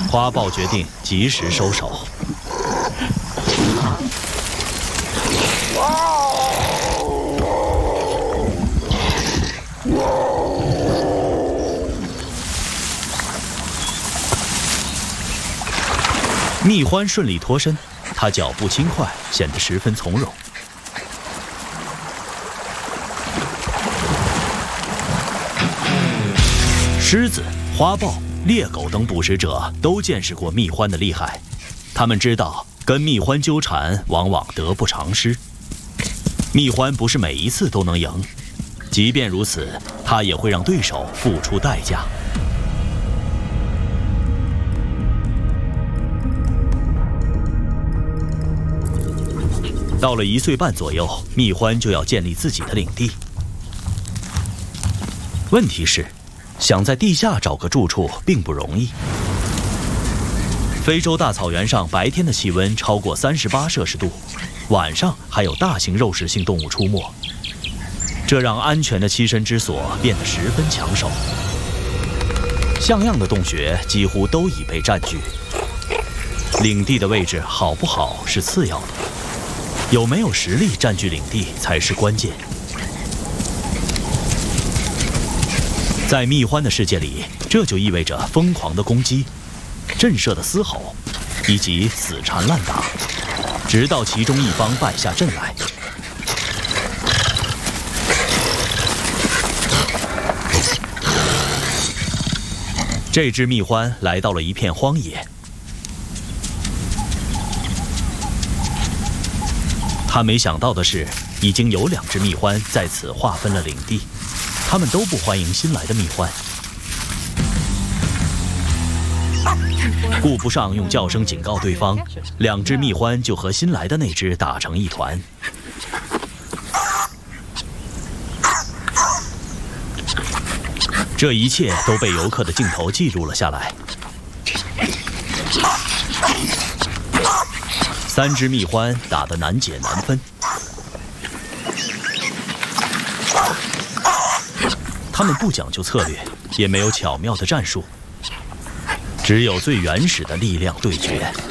花豹决定及时收手。蜜獾顺利脱身，它脚步轻快，显得十分从容。狮子、花豹、猎狗等捕食者都见识过蜜獾的厉害，他们知道跟蜜獾纠缠往往得不偿失。蜜獾不是每一次都能赢，即便如此，它也会让对手付出代价。到了1岁半左右，蜜獾就要建立自己的领地。问题是，想在地下找个住处并不容易。非洲大草原上白天的气温超过38摄氏度，晚上还有大型肉食性动物出没，这让安全的栖身之所变得十分抢手。像样的洞穴几乎都已被占据，领地的位置好不好是次要的，有没有实力占据领地才是关键。在蜜獾的世界里，这就意味着疯狂的攻击、震慑的嘶吼，以及死缠烂打，直到其中一方败下阵来。这只蜜獾来到了一片荒野，他没想到的是，已经有2只蜜獾在此划分了领地，他们都不欢迎新来的蜜獾。顾不上用叫声警告对方，2只蜜獾就和新来的那只打成一团。这一切都被游客的镜头记录了下来。3只蜜獾打得难解难分，他们不讲究策略，也没有巧妙的战术，只有最原始的力量对决。